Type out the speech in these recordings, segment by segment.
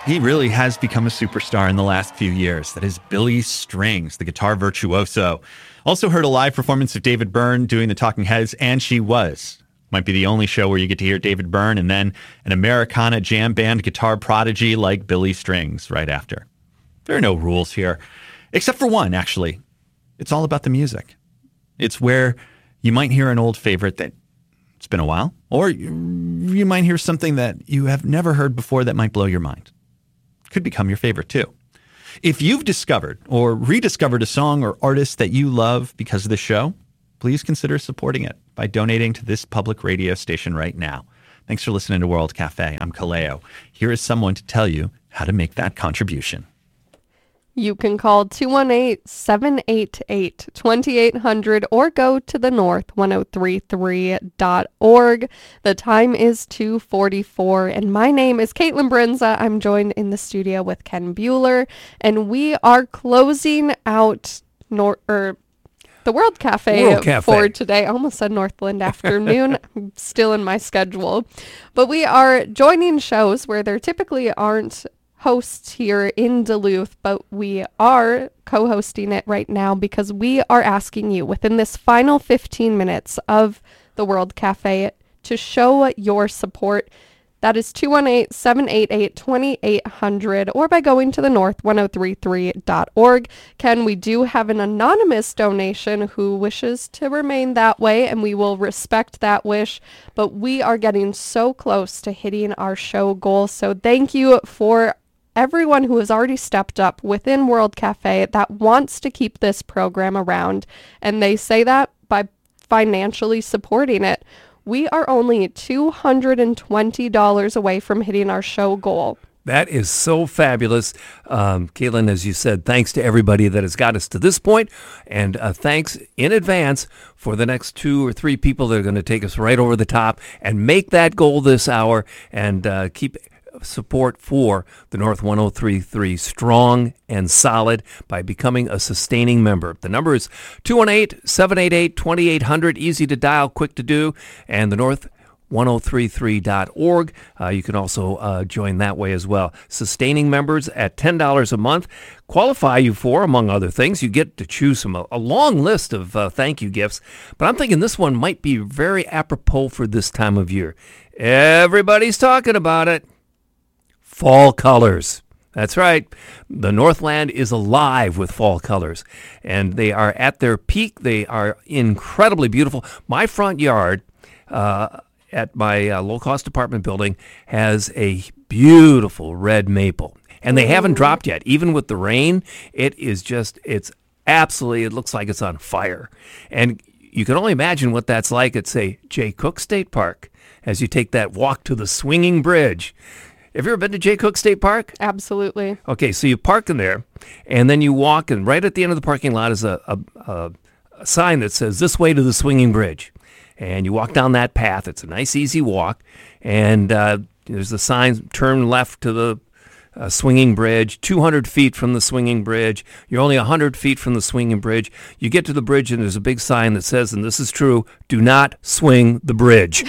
He really has become a superstar in the last few years. That is Billy Strings, the guitar virtuoso. Also heard a live performance of David Byrne doing the Talking Heads, and She Was. Might be the only show where you get to hear David Byrne and then an Americana jam band guitar prodigy like Billy Strings right after. There are no rules here, except for one, actually. It's all about the music. It's where you might hear an old favorite that it's been a while, or you might hear something that you have never heard before that might blow your mind. Could become your favorite too. If you've discovered or rediscovered a song or artist that you love because of the show, please consider supporting it by donating to this public radio station right now. Thanks for listening to World Cafe. I'm Kaleo. Here is someone to tell you how to make that contribution. You can call 218-788-2800 or go to the north1033.org. The time is 2:44, and my name is Caitlin Brinza. I'm joined in the studio with Ken Bueller, and we are closing out the World Cafe for today. I almost said Northland Afternoon. I'm still in my schedule. But we are joining shows where there typically aren't hosts here in Duluth, but we are co-hosting it right now because we are asking you within this final 15 minutes of the World Cafe to show your support. That is 218-788-2800 or by going to the north1033.org. Ken, we do have an anonymous donation who wishes to remain that way, and we will respect that wish, but we are getting so close to hitting our show goal. So thank you for everyone who has already stepped up within World Cafe that wants to keep this program around, and they say that by financially supporting it. We are only $220 away from hitting our show goal. That is so fabulous. Caitlin, as you said, thanks to everybody that has got us to this point, and thanks in advance for the next 2 or 3 people that are going to take us right over the top and make that goal this hour and keep support for the North 1033 strong and solid by becoming a sustaining member. The number is 218-788-2800, easy to dial, quick to do, and the north1033.org. You can also join that way as well. Sustaining members at $10 a month qualify you for, among other things, you get to choose from a long list of thank you gifts, but I'm thinking this one might be very apropos for this time of year. Everybody's talking about it. Fall colors. That's right. The Northland is alive with fall colors, and they are at their peak. They are incredibly beautiful. My front yard at my low-cost apartment building has a beautiful red maple, and they haven't dropped yet. Even with the rain, it's absolutely, it looks like it's on fire. And you can only imagine what that's like at, say, Jay Cook State Park as you take that walk to the swinging bridge. Have you ever been to Jay Cook State Park? Absolutely. Okay, so you park in there, and then you walk, and right at the end of the parking lot is a sign that says, "This way to the swinging bridge." And you walk down that path. It's a nice, easy walk, and there's the sign, turn left to the swinging bridge, 200 feet from the swinging bridge. You're only 100 feet from the swinging bridge. You get to the bridge, and there's a big sign that says, and this is true, "Do not swing the bridge."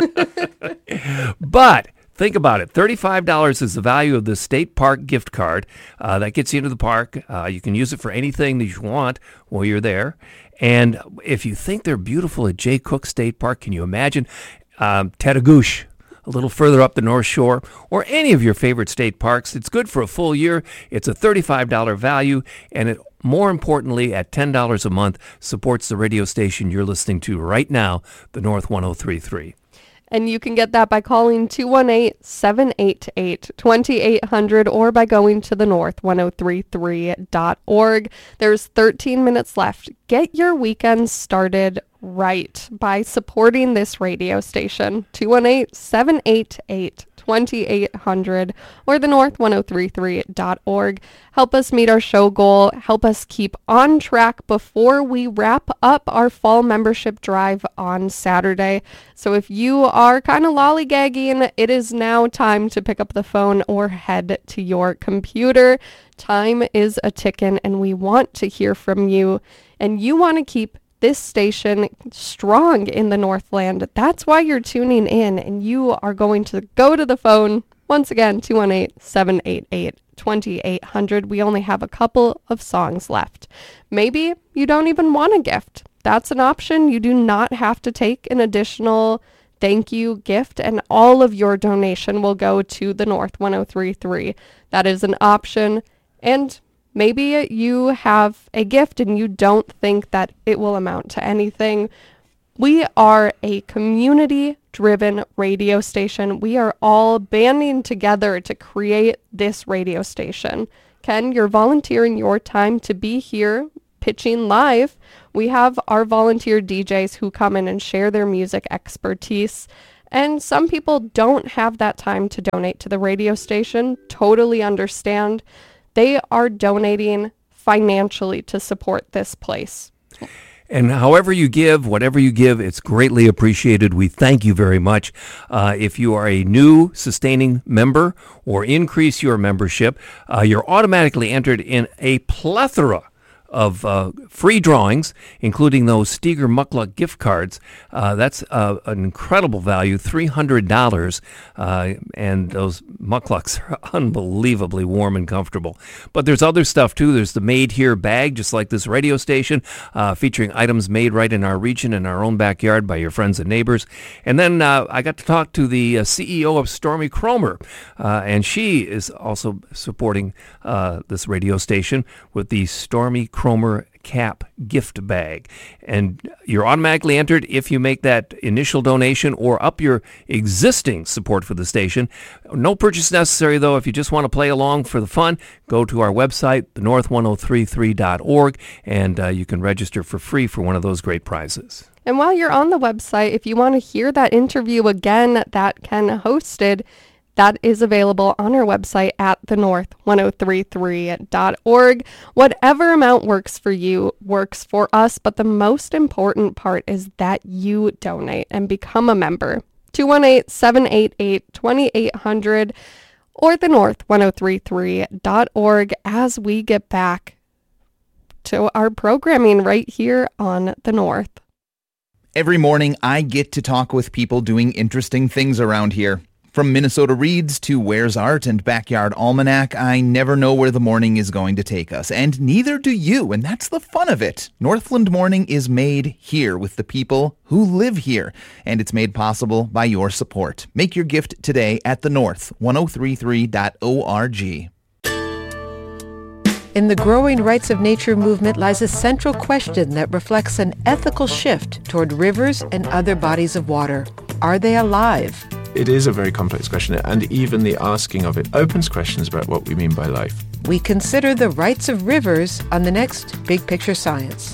But think about it. $35 is the value of the state park gift card. That gets you into the park. You can use it for anything that you want while you're there. And if you think they're beautiful at Jay Cook State Park, can you imagine Tetagush, a little further up the North Shore, or any of your favorite state parks? It's good for a full year. It's a $35 value, and it, more importantly, at $10 a month, supports the radio station you're listening to right now, the North 1033. And you can get that by calling 218-788-2800 or by going to the north1033.org. There's 13 minutes left. Get your weekend started right by supporting this radio station. 218-788-2800 or the north1033.org. Help us meet our show goal. Help us keep on track before we wrap up our fall membership drive on Saturday. So if you are kind of lollygagging, it is now time to pick up the phone or head to your computer. Time is a ticking, and we want to hear from you, and you want to keep this station strong in the Northland. That's why you're tuning in, and you are going to go to the phone Once again, 218-788-2800. We only have a couple of songs left. Maybe you don't even want a gift. That's an option. You do not have to take an additional thank you gift, and all of your donation will go to the North 103.3. That is an option, and maybe you have a gift and you don't think that it will amount to anything. We are a community-driven radio station. We are all banding together to create this radio station. Ken, you're volunteering your time to be here pitching live. We have our volunteer DJs who come in and share their music expertise. And some people don't have that time to donate to the radio station. Totally understand. They are donating financially to support this place. And however you give, whatever you give, it's greatly appreciated. We thank you very much. If you are a new sustaining member or increase your membership, you're automatically entered in a plethora of free drawings, including those Steger Muckluck gift cards. That's an incredible value, $300, and those Mucklucks are unbelievably warm and comfortable. But there's other stuff, too. There's the Made Here bag, just like this radio station, featuring items made right in our region, in our own backyard by your friends and neighbors. And then I got to talk to the CEO of Stormy Cromer, and she is also supporting this radio station with the Stormy Cromer cap gift bag, and you're automatically entered if you make that initial donation or up your existing support for the station. No purchase necessary, though. If you just want to play along for the fun, go to our website, thenorth1033.org, and you can register for free for one of those great prizes. And while you're on the website, if you want to hear that interview again that Ken hosted, that is available on our website at thenorth1033.org. Whatever amount works for you works for us, but the most important part is that you donate and become a member. 218-788-2800 or thenorth1033.org as we get back to our programming right here on The North. Every morning, I get to talk with people doing interesting things around here. From Minnesota Reads to Where's Art and Backyard Almanac, I never know where the morning is going to take us, and neither do you, and that's the fun of it. Northland Morning is made here with the people who live here, and it's made possible by your support. Make your gift today at thenorth1033.org. In the growing rights of nature movement lies a central question that reflects an ethical shift toward rivers and other bodies of water. Are they alive? It is a very complex question, and even the asking of it opens questions about what we mean by life. We consider the rights of rivers on the next Big Picture Science.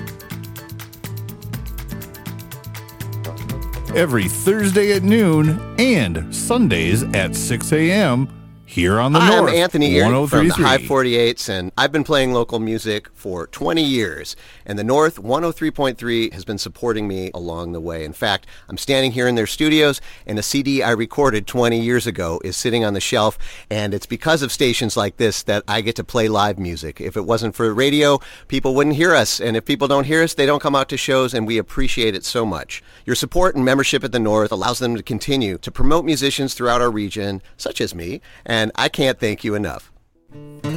Every Thursday at noon and Sundays at 6 a.m. here on the North. I'm Anthony Earn from the 103.3. High 48s, and I've been playing local music for 20 years. And the North 103.3 has been supporting me along the way. In fact, I'm standing here in their studios, and a CD I recorded 20 years ago is sitting on the shelf. And it's because of stations like this that I get to play live music. If it wasn't for radio, people wouldn't hear us. And if people don't hear us, they don't come out to shows, and we appreciate it so much. Your support and membership at the North allows them to continue to promote musicians throughout our region, such as me, and I can't thank you enough.